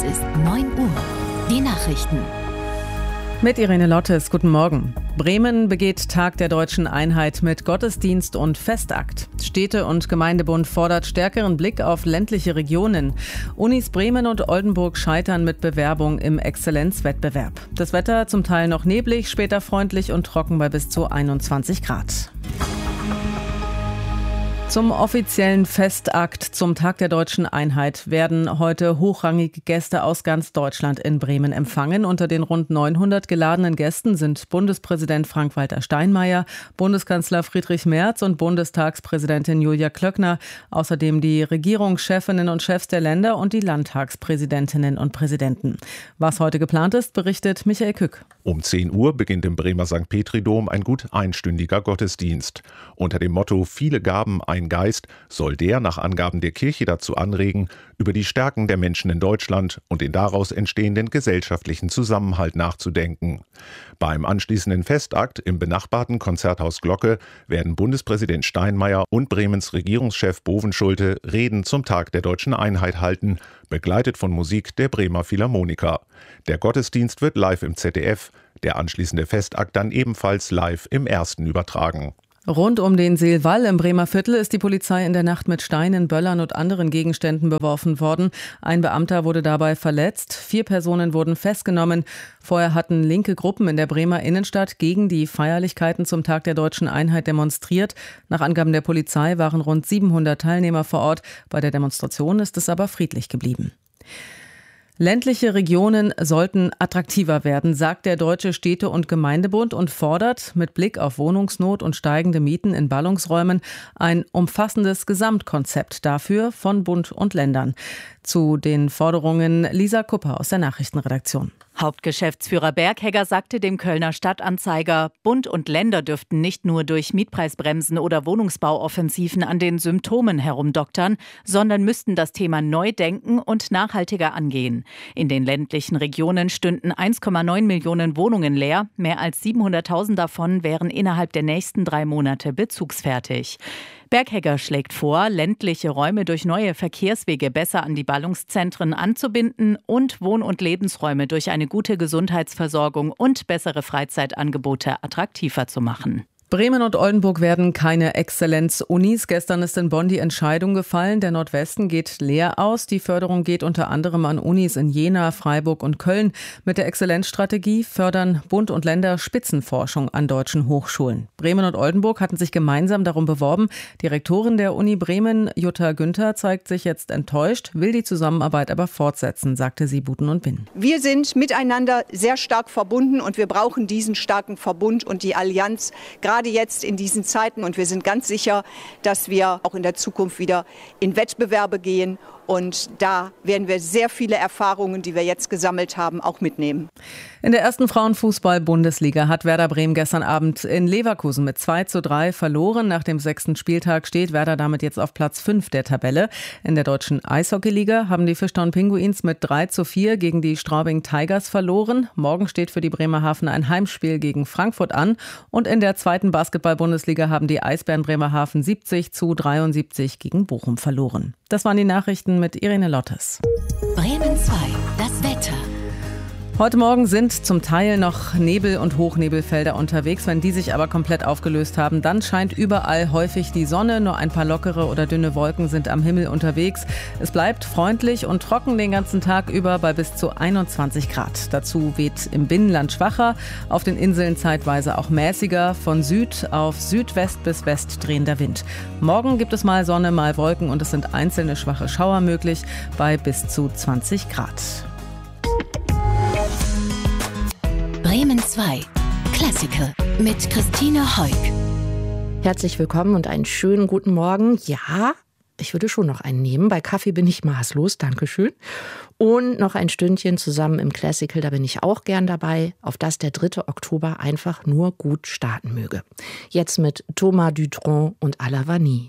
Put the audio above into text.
ist 9 Uhr. Die Nachrichten. Mit Irene Lottes, guten Morgen. Bremen begeht Tag der Deutschen Einheit mit Gottesdienst und Festakt. Städte- und Gemeindebund fordert stärkeren Blick auf ländliche Regionen. Unis Bremen und Oldenburg scheitern mit Bewerbung im Exzellenzwettbewerb. Das Wetter zum Teil noch neblig, später freundlich und trocken bei bis zu 21 Grad. Zum offiziellen Festakt zum Tag der Deutschen Einheit werden heute hochrangige Gäste aus ganz Deutschland in Bremen empfangen. Unter den rund 900 geladenen Gästen sind Bundespräsident Frank-Walter Steinmeier, Bundeskanzler Friedrich Merz und Bundestagspräsidentin Julia Klöckner, außerdem die Regierungschefinnen und Chefs der Länder und die Landtagspräsidentinnen und Präsidenten. Was heute geplant ist, berichtet Michael Kück. Um 10 Uhr beginnt im Bremer St. Petri-Dom ein gut einstündiger Gottesdienst. Unter dem Motto »Viele Gaben, ein Geist« soll der nach Angaben der Kirche dazu anregen, über die Stärken der Menschen in Deutschland und den daraus entstehenden gesellschaftlichen Zusammenhalt nachzudenken. Beim anschließenden Festakt im benachbarten Konzerthaus Glocke werden Bundespräsident Steinmeier und Bremens Regierungschef Bovenschulte Reden zum Tag der Deutschen Einheit halten, begleitet von Musik der Bremer Philharmoniker. Der Gottesdienst wird live im ZDF, der anschließende Festakt dann ebenfalls live im Ersten übertragen. Rund um den Seelwall im Bremer Viertel ist die Polizei in der Nacht mit Steinen, Böllern und anderen Gegenständen beworfen worden. Ein Beamter wurde dabei verletzt. 4 Personen wurden festgenommen. Vorher hatten linke Gruppen in der Bremer Innenstadt gegen die Feierlichkeiten zum Tag der Deutschen Einheit demonstriert. Nach Angaben der Polizei waren rund 700 Teilnehmer vor Ort. Bei der Demonstration ist es aber friedlich geblieben. Ländliche Regionen sollten attraktiver werden, sagt der Deutsche Städte- und Gemeindebund und fordert mit Blick auf Wohnungsnot und steigende Mieten in Ballungsräumen ein umfassendes Gesamtkonzept dafür von Bund und Ländern. Zu den Forderungen Lisa Kupper aus der Nachrichtenredaktion. Hauptgeschäftsführer Berghegger sagte dem Kölner Stadtanzeiger, Bund und Länder dürften nicht nur durch Mietpreisbremsen oder Wohnungsbauoffensiven an den Symptomen herumdoktern, sondern müssten das Thema neu denken und nachhaltiger angehen. In den ländlichen Regionen stünden 1,9 Millionen Wohnungen leer. Mehr als 700.000 davon wären innerhalb der nächsten 3 Monate bezugsfertig. Berghegger schlägt vor, ländliche Räume durch neue Verkehrswege besser an die Ballungszentren anzubinden und Wohn- und Lebensräume durch eine gute Gesundheitsversorgung und bessere Freizeitangebote attraktiver zu machen. Bremen und Oldenburg werden keine Exzellenz-Unis. Gestern ist in Bonn die Entscheidung gefallen. Der Nordwesten geht leer aus. Die Förderung geht unter anderem an Unis in Jena, Freiburg und Köln. Mit der Exzellenzstrategie fördern Bund und Länder Spitzenforschung an deutschen Hochschulen. Bremen und Oldenburg hatten sich gemeinsam darum beworben. Die Rektorin der Uni Bremen, Jutta Günther, zeigt sich jetzt enttäuscht, will die Zusammenarbeit aber fortsetzen, sagte sie Buten und Binn. Wir sind miteinander sehr stark verbunden und wir brauchen diesen starken Verbund und die Allianz, gerade jetzt in diesen Zeiten. Und wir sind ganz sicher, dass wir auch in der Zukunft wieder in Wettbewerbe gehen. Und da werden wir sehr viele Erfahrungen, die wir jetzt gesammelt haben, auch mitnehmen. In der ersten Frauenfußball-Bundesliga hat Werder Bremen gestern Abend in Leverkusen mit 2:3 verloren. Nach dem 6. Spieltag steht Werder damit jetzt auf Platz 5 der Tabelle. In der deutschen Eishockeyliga haben die Fischtown Pinguins mit 3:4 gegen die Straubing Tigers verloren. Morgen steht für die Bremerhaven ein Heimspiel gegen Frankfurt an. Und in der zweiten Basketball-Bundesliga haben die Eisbären Bremerhaven 70:73 gegen Bochum verloren. Das waren die Nachrichten mit Irene Lottes. Bremen 2, das Wetter. Heute Morgen sind zum Teil noch Nebel- und Hochnebelfelder unterwegs. Wenn die sich aber komplett aufgelöst haben, dann scheint überall häufig die Sonne. Nur ein paar lockere oder dünne Wolken sind am Himmel unterwegs. Es bleibt freundlich und trocken den ganzen Tag über bei bis zu 21 Grad. Dazu weht im Binnenland schwacher, auf den Inseln zeitweise auch mäßiger, von Süd auf Südwest bis West drehender Wind. Morgen gibt es mal Sonne, mal Wolken und es sind einzelne schwache Schauer möglich bei bis zu 20 Grad. Bremen 2, Classical mit Christine Heuk. Herzlich willkommen und einen schönen guten Morgen. Ja, ich würde schon noch einen nehmen. Bei Kaffee bin ich maßlos, Dankeschön. Und noch ein Stündchen zusammen im Classical, da bin ich auch gern dabei, auf das der 3. Oktober einfach nur gut starten möge. Jetzt mit Thomas Dutronc und à la Vanille.